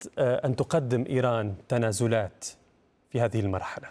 أن تقدم إيران تنازلات في هذه المرحلة؟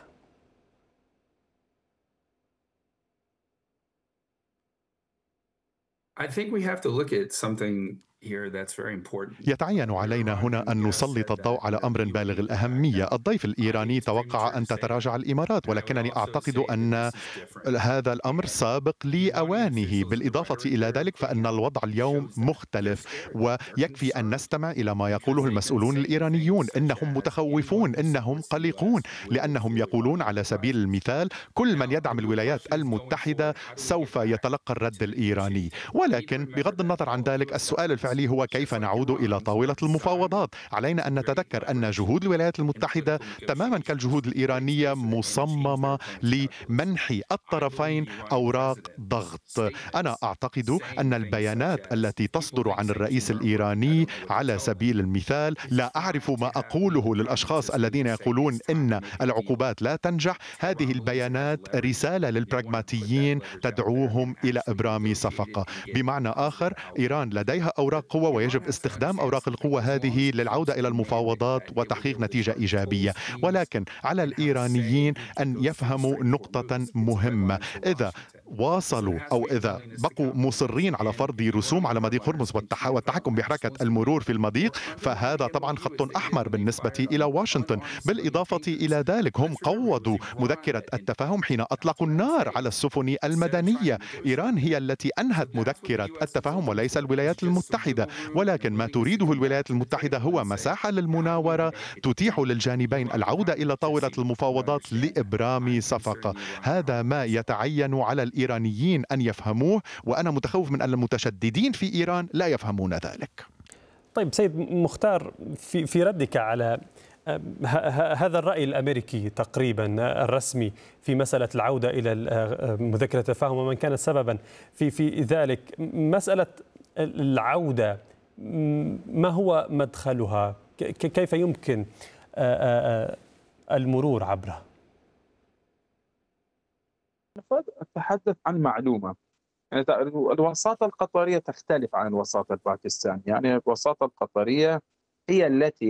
يتعين علينا هنا أن نسلط الضوء على أمر بالغ الأهمية. الضيف الإيراني توقع أن تتراجع الالإمارات، ولكنني أعتقد أن هذا الأمر سابق لأوانه. بالإضافة إلى ذلك فإن الوضع اليوم مختلف، ويكفي أن نستمع إلى ما يقوله المسؤولون الإيرانيون. إنهم متخوفون، إنهم قلقون، لأنهم يقولون على سبيل المثال كل من يدعم الولايات المتحدة سوف يتلقى الرد الإيراني. ولكن بغض النظر عن ذلك السؤال الفعلي هو كيف نعود إلى طاولة المفاوضات. علينا أن نتذكر أن جهود الولايات المتحدة تماما كالجهود الإيرانية مصممة لمنح الطرفين أوراق ضغط. أنا أعتقد أن البيانات التي تصدر عن الرئيس الإيراني على سبيل المثال، لا أعرف ما أقوله للأشخاص الذين يقولون إن العقوبات لا تنجح، هذه البيانات رسالة للبراغماتيين تدعوهم إلى إبرام صفقة. بمعنى آخر إيران لديها أوراق قوة، ويجب استخدام أوراق القوة هذه للعودة إلى المفاوضات وتحقيق نتيجة إيجابية. ولكن على الإيرانيين أن يفهموا نقطة مهمة: إذا واصلوا أو إذا بقوا مصرين على فرض رسوم على مضيق هرمز والتحكم بحركة المرور في المضيق، فهذا طبعا خط أحمر بالنسبة إلى واشنطن. بالإضافة إلى ذلك هم قوضوا مذكرة التفاهم حين أطلقوا النار على السفن المدنية. إيران هي التي أنهت مذكرة التفاهم وليس الولايات المتحدة. ولكن ما تريده الولايات المتحدة هو مساحة للمناورة تتيح للجانبين العودة إلى طاولة المفاوضات لإبرام صفقة. هذا ما يتعين على الإيرانيين أن يفهموه، وأنا متخوف من أن المتشددين في إيران لا يفهمون ذلك. طيب سيد مختار، في ردك على هذا الرأي الأمريكي تقريبا الرسمي في مسألة العودة إلى مذكرة التفاهم ومن كان سببا في ذلك، مسألة العودة ما هو مدخلها؟ كيف يمكن المرور عبرها؟ أتحدث عن معلومة، يعني الوساطة القطرية تختلف عن الوساطة الباكستانية. يعني الوساطة القطرية هي التي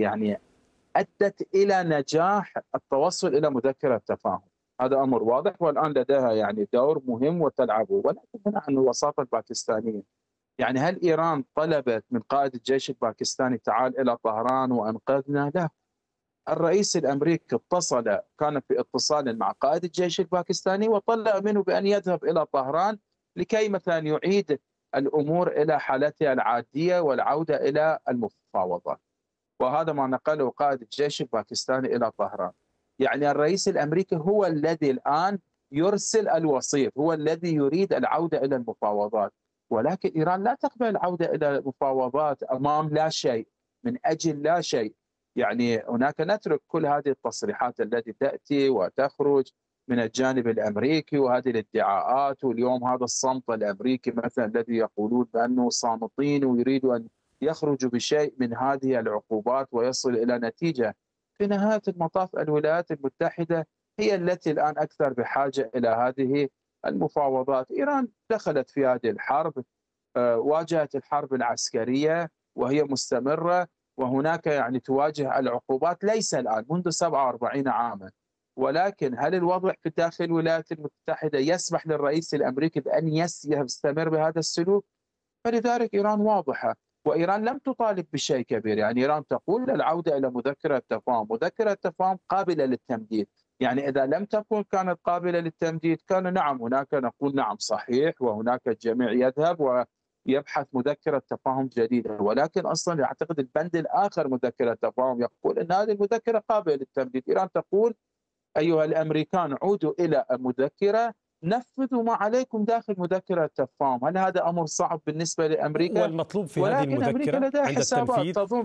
أدت إلى نجاح التوصل إلى مذكرة تفاهم. هذا أمر واضح، والآن لديها دور مهم وتلعبه. ولكن هنا عن الوساطة الباكستانية، هل إيران طلبت من قائد الجيش الباكستاني تعال إلى طهران وأنقذنا؟ لا. الرئيس الأمريكي كان في اتصال مع قائد الجيش الباكستاني وطلب منه بأن يذهب إلى طهران لكي مثلا يعيد الأمور إلى حالتها العادية والعودة إلى المفاوضات. وهذا ما نقله قائد الجيش الباكستاني إلى طهران. الرئيس الأمريكي هو الذي الآن يرسل الوسيط، هو الذي يريد العودة إلى المفاوضات. ولكن إيران لا تقبل العودة إلى المفاوضات أمام لا شيء، من أجل لا شيء. هناك نترك كل هذه التصريحات التي تأتي وتخرج من الجانب الأمريكي وهذه الادعاءات، واليوم هذا الصمت الأمريكي مثلا الذي يقولون بأنه صامتين ويريدوا أن يخرجوا بشيء من هذه العقوبات ويصل إلى نتيجة. في نهاية المطاف الولايات المتحدة هي التي الآن أكثر بحاجة إلى هذه المفاوضات. إيران دخلت في هذه الحرب، واجهت الحرب العسكرية وهي مستمرة، وهناك تواجه العقوبات ليس الآن، منذ 47 عاما. ولكن هل الوضع في داخل الولايات المتحدة يسمح للرئيس الأمريكي بأن يستمر بهذا السلوك؟ فلذلك إيران واضحة، وإيران لم تطالب بشيء كبير. إيران تقول العودة إلى مذكرة تفاهم، مذكرة تفاهم قابلة للتمديد. إذا لم تكن كانت قابلة للتمديد كان نعم، هناك نقول نعم صحيح، وهناك الجميع يذهب ويبحث مذكرة تفاهم جديدة. ولكن أصلا أعتقد البند الآخر مذكرة تفاهم يقول أن هذه المذكرة قابلة للتمديد. إيران تقول أيها الأمريكان عودوا إلى المذكرة، نفذوا ما عليكم داخل مذكرة التفاهم. هل هذا أمر صعب بالنسبة لأمريكا؟ والمطلوب في هذه ولكن أمريكا المذكرة لديها عند حسابات التنفيذ، تظن.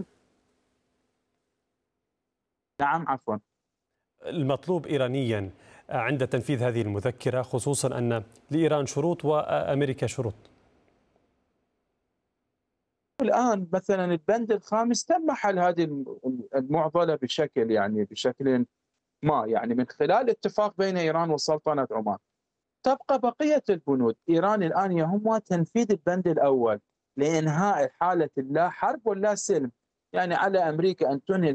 نعم عفوا. المطلوب إيرانيا عند تنفيذ هذه المذكرة، خصوصا أن لإيران شروط وأمريكا شروط. الآن مثلا البند الخامس تم حل هذه المعضلة بشكل ما، من خلال اتفاق بين إيران وسلطنة عمان. تبقى بقية البنود. إيران الآن يهمها تنفيذ البند الأول لإنهاء حالة اللا حرب واللا سلم. يعني على أمريكا أن تنهي